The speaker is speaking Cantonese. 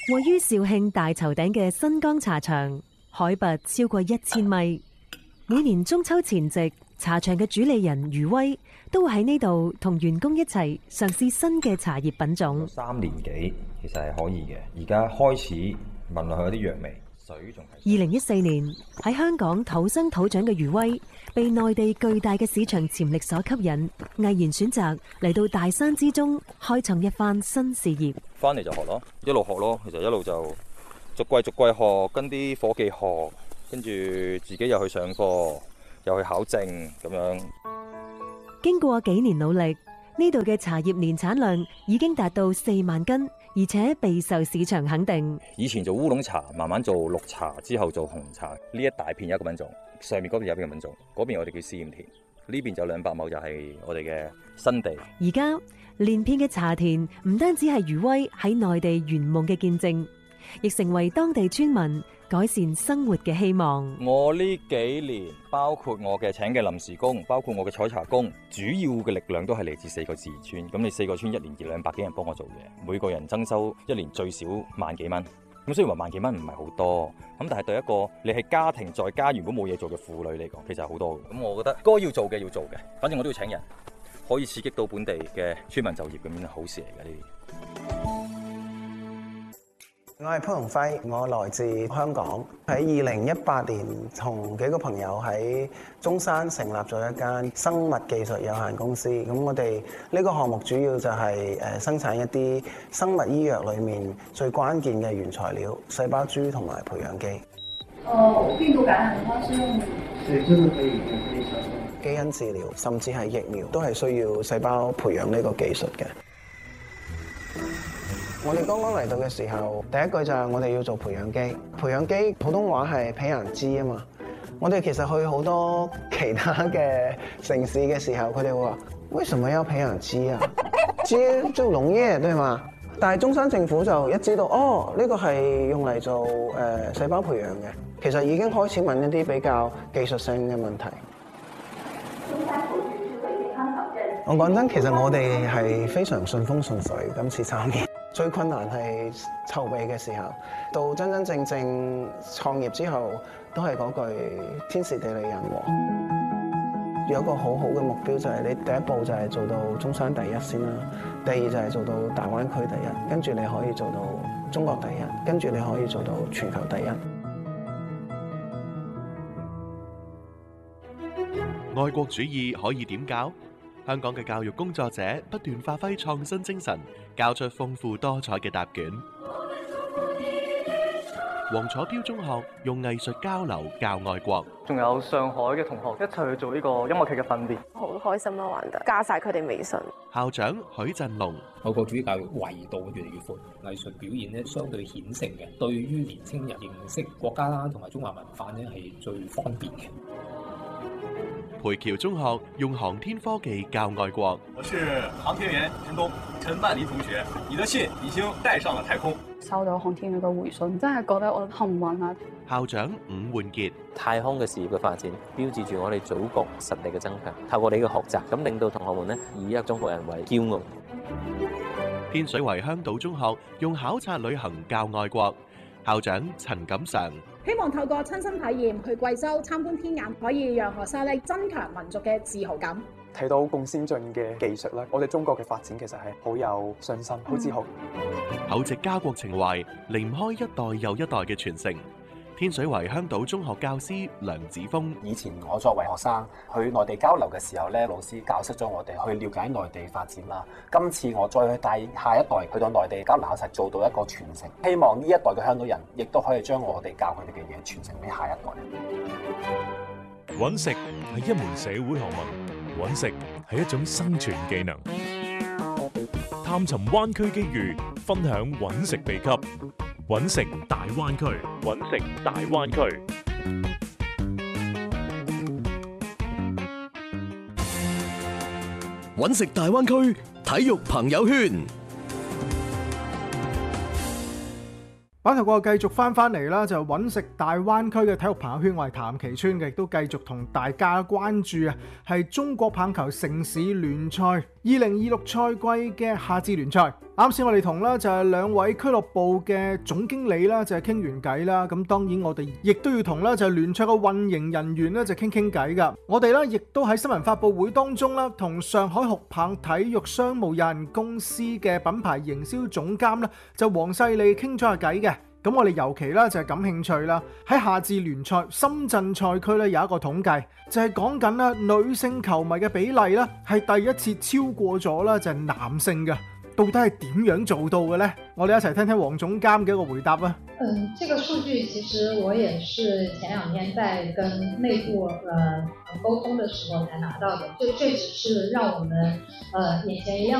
位於肇慶大頭頂嘅新江茶場，海拔超過1000米。每年中秋前夕，茶場嘅主理人余威都會喺呢度同員工一齊嘗試新嘅茶葉品種。 3年幾其實係可以嘅，而家開始聞落去有啲藥味。水仲係。 2014年喺香港土生土長嘅余威，被內地巨大嘅市場潛力所吸引，毅然選擇嚟到大山之中開創一番新事業。 翻嚟就學咯，一路學咯，其實一路就逐季學，跟啲伙計學，跟住自己又去上課，又去考證咁樣。 經過幾年努力，呢度嘅茶葉年產量已經達到4萬斤，而且備受市場肯定。 以前做烏龍茶，慢慢做綠茶，之後做紅茶。呢一大片有一個品種，上面嗰邊有一個品種，嗰邊我哋叫試驗田，呢邊就200畝就係我哋嘅新地。 而家連片嘅茶田唔單止係余威喺內地圓夢嘅見證，亦成為當地村民改善生活嘅希望。 我呢幾年，包括我嘅請嘅臨時工，包括我嘅採茶工，主要嘅力量都係嚟自4個自然村。咁你4個村1年200幾人幫我做嘢，每個人增收1年最少萬幾蚊。咁雖然話萬幾蚊唔係好多，咁但係對一個你係家庭在家原本冇嘢做嘅婦女嚟講，其實係好多嘅。咁我覺得該要做嘅要做嘅，反正我都要請人，可以刺激到本地嘅村民就業，咁樣係好事嚟嘅呢啲。 我係潘鴻輝，我來自香港。喺2018年，同幾個朋友喺中山成立咗一間生物技術有限公司。咁我哋呢個項目主要就係生產一啲生物醫藥裏面最關鍵嘅原材料——細胞株同埋培養基。 病毒感染的話是用，對，這個可以基因治療甚至係疫苗都係需要細胞培養呢個技術嘅。我哋剛剛嚟到嘅時候，第一句就係我哋要做培養基。培養基普通話係培養基啊嘛。我哋其實去好多其他嘅城市嘅時候，佢哋會話：為什麼要培養基啊？基就農業對嘛？但係中山政府就一知道，哦，呢個係用嚟做細胞培養嘅，其實已經開始問一啲比較技術性嘅問題。我講真，其實我哋係非常順風順水，今次參與。最困難係籌備嘅時候，到真真正正創業之後，都係嗰句天時地利人和。有一個好好嘅目標就係你第一步就係做到中山第一先啦，第二就係做到大灣區第一，跟住你可以做到中國第一，跟住你可以做到全球第一。 愛國主義可以點教？香港嘅教育工作者不斷發揮創新精神，教出豐富多彩嘅答卷。黃楚標中學用藝術交流教愛國， 仲有上海嘅同學一齊去做呢個音樂劇嘅訓練， 好開心啦！玩得加晒佢哋微信。 校長許振龍， 愛國主義教育維度越嚟越闊，藝術表現咧相對顯性嘅，對於年青人認識國家啦同埋中華文化咧係最方便嘅。 培僑中學用航天科技教愛國。 我是航天員陳東，陳曼妮同學，你的信已經帶上了太空。 收到航天員嘅回信，真係覺得我幸運啊！ 校長伍煥傑， 太空嘅事業嘅發展，標誌住我哋祖國實力嘅增強。透過你嘅學習，咁令到同學們呢以一個中國人為驕傲。 天水圍香島中學用考察旅行教愛國。校長陳錦常， 希望透過親身體驗去貴州參觀天眼，可以讓學生咧增強民族嘅自豪感。 睇到咁先進嘅技術咧，我哋中國嘅發展其實係好有信心、好自豪。 厚植家國情懷，離唔開一代又一代嘅傳承。天水圍香島中學教師梁子峰， 以前我作為學生去內地交流嘅時候咧，老師教識咗我哋去了解內地發展啦。今次我再去帶下一代去到內地交流，實做到一個傳承。希望呢一代嘅香港人亦都可以將我哋教佢哋嘅嘢傳承俾下一代。 揾食係一門社會學問，揾食係一種生存技能。探尋灣區機遇，分享揾食秘笈。揾食大灣區，揾食大灣區。 揾食大灣區體育朋友圈。 版頭過繼續翻嚟啦，就揾食大灣區嘅體育朋友圈，我係譚其川嘅，亦都繼續同大家關注啊，係中國棒球城市聯賽2026賽季嘅夏至聯賽。 啱先我哋同啦就係兩位俱樂部嘅總經理啦，就係傾完偈啦。咁當然我哋亦都要同啦就係聯賽嘅運營人員咧就傾傾偈噶。我哋咧亦都喺新聞發佈會當中啦，同上海酷棒體育商務有限公司嘅品牌營銷總監咧就黃世利傾咗下偈嘅。咁我哋尤其啦就係感興趣啦，喺夏至聯賽深圳賽區咧有一個統計，就係講緊啦女性球迷嘅比例啦係第一次超過咗啦就係男性嘅。到底係點樣做到嘅呢？我哋一齊聽聽黃總監嘅一個回答啊。 這個數據其實我也是前2天在跟內部溝通的時候才拿到的，這只是讓我們眼前一亮